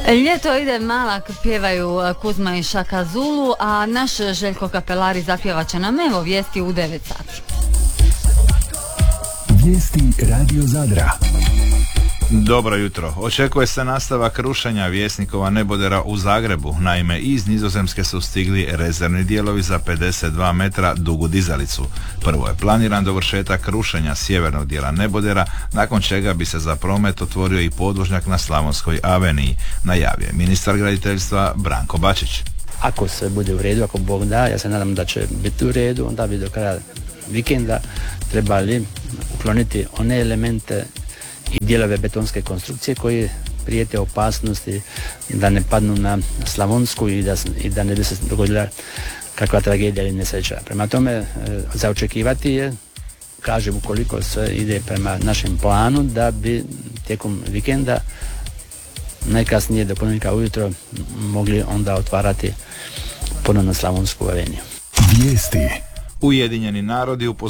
Ljeto ide malak, pjevaju Kuzma i Šaka Zulu, a naš Željko Kapelari zapjevat će nam evo vijesti u 9 sati. Vijesti Radio Zadra. Dobro jutro. Očekuje se nastavak rušenja Vjesnikova nebodera u Zagrebu. Naime, iz Nizozemske su stigli rezervni dijelovi za 52 metra dugu dizalicu. Prvo je planiran dovršetak rušenja sjevernog dijela nebodera, nakon čega bi se za promet otvorio i podvožnjak na Slavonskoj aveniji, najavio je ministar graditeljstva Branko Bačić. Ako sve bude u redu, ako Bog da, ja se nadam da će biti u redu, onda bi do kraja vikenda trebali ukloniti one elemente i dijelove betonske konstrukcije koji prijete opasnosti da ne padnu na Slavonsku i da ne bi se dogodila kakva tragedija ili nesreća. Prema tome, za očekivati je, kažem, ukoliko sve ide prema našem planu, da bi tijekom vikenda najkasnije do ponedjeljka ujutro mogli onda otvarati ponovno Slavonsku aveniju. Vijesti. Ujedinjeni narodi